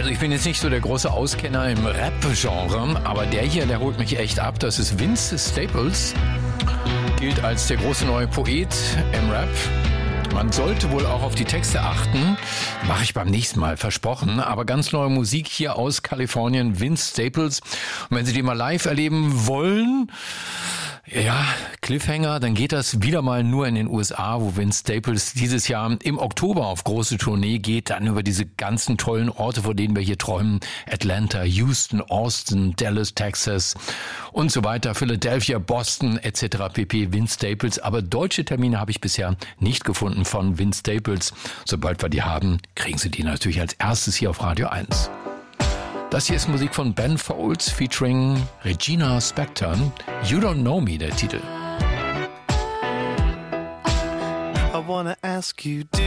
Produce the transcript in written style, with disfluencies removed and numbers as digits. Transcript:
Also ich bin jetzt nicht so der große Auskenner im Rap-Genre, aber der hier, der holt mich echt ab. Das ist Vince Staples, gilt als der große neue Poet im Rap. Man sollte wohl auch auf die Texte achten. Mache ich beim nächsten Mal, versprochen. Aber ganz neue Musik hier aus Kalifornien, Vince Staples. Und wenn Sie den mal live erleben wollen, ja, Cliffhanger, dann geht das wieder mal nur in den USA, wo Vince Staples dieses Jahr im Oktober auf große Tournee geht, dann über diese ganzen tollen Orte, vor denen wir hier träumen. Atlanta, Houston, Austin, Dallas, Texas und so weiter, Philadelphia, Boston etc. pp. Vince Staples. Aber deutsche Termine habe ich bisher nicht gefunden von Vince Staples. Sobald wir die haben, kriegen Sie die natürlich als erstes hier auf Radio 1. Das hier ist Musik von Ben Folds featuring Regina Spektor. You Don't Know Me, der Titel. I wanna ask you,